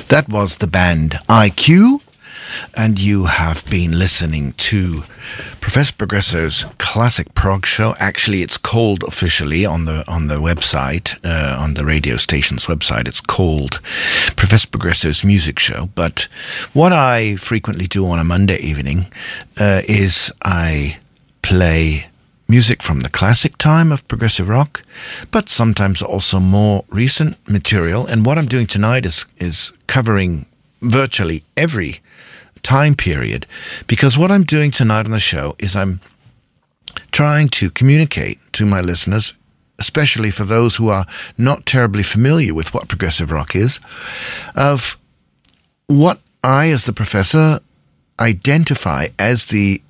That was the band IQ, and you have been listening to Professor Progresso's Classic Prog Show. Actually, it's called officially on the website, on the radio station's website, it's called Professor Progresso's Music Show. But what I frequently do on a Monday evening is I play music from the classic time of progressive rock, but sometimes also more recent material. And what I'm doing tonight is covering virtually every time period, because what I'm doing tonight on the show is I'm trying to communicate to my listeners, especially for those who are not terribly familiar with what progressive rock is, of what I, as the professor, identify as the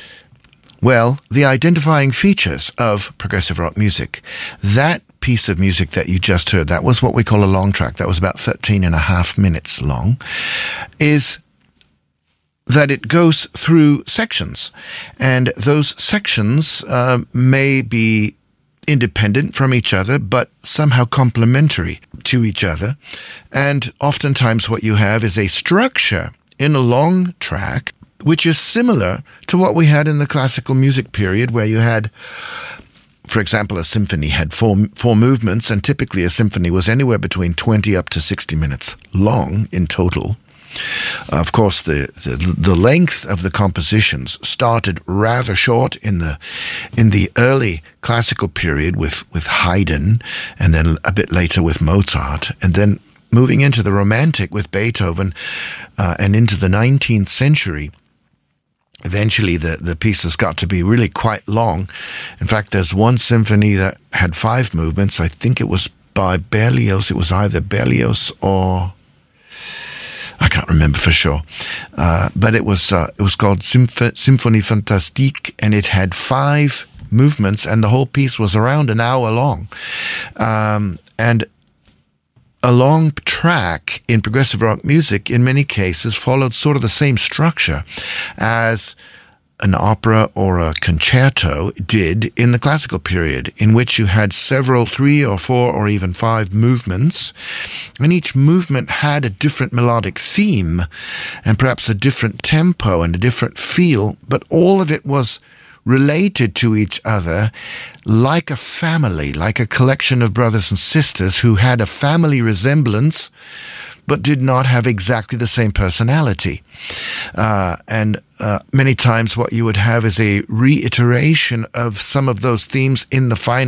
identifying features of progressive rock music. That piece of music that you just heard, that was what we call a long track, that was about 13 and a half minutes long, is that it goes through sections. And those sections may be independent from each other, but somehow complementary to each other. And oftentimes what you have is a structure in a long track which is similar to what we had in the classical music period, where you had, for example, a symphony had four movements, and typically a symphony was anywhere between 20 up to 60 minutes long in total. Of course, the length of the compositions started rather short in the early classical period with Haydn, and then a bit later with Mozart, and then moving into the Romantic with Beethoven, and into the 19th century. Eventually, the pieces got to be really quite long. In fact, there's one symphony that had 5 movements. I think it was by Berlioz. It was either Berlioz or I can't remember for sure. But it was called Symphonie Fantastique, and it had 5 movements, and the whole piece was around an hour long. And a long track in progressive rock music, in many cases, followed sort of the same structure as an opera or a concerto did in the classical period, in which you had several 3 or 4 or even 5 movements, and each movement had a different melodic theme and perhaps a different tempo and a different feel, but all of it was related to each other like a family, like a collection of brothers and sisters who had a family resemblance but did not have exactly the same personality. And many times what you would have is a reiteration of some of those themes in the final